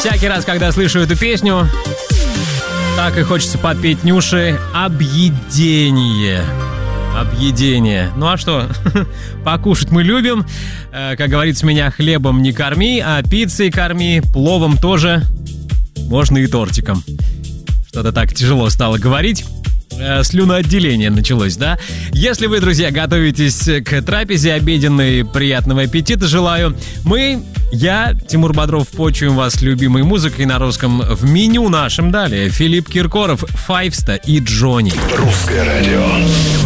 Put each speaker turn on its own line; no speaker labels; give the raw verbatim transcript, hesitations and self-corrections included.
Всякий раз, когда слышу эту песню, так и хочется подпеть Нюше «Объедение». Объедение. Ну а что? Покушать мы любим. Как говорится, меня хлебом не корми, а пиццей корми, пловом тоже. Можно и тортиком. Что-то так тяжело стало говорить. Слюноотделение началось, да? Если вы, друзья, готовитесь к трапезе обеденной, приятного аппетита желаю. Мы, я, Тимур Бодров, почуем вас любимой музыкой на русском. В меню нашем далее Филипп Киркоров, Файвста и Джонни.
Русское радио.